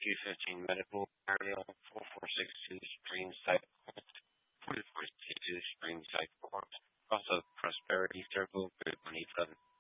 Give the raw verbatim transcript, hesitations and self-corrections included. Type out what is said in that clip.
two fifteen Medical Area, four four six two Spring Site Court, four four six two Spring Site Court, also Prosperity Circle, Group one eight seven.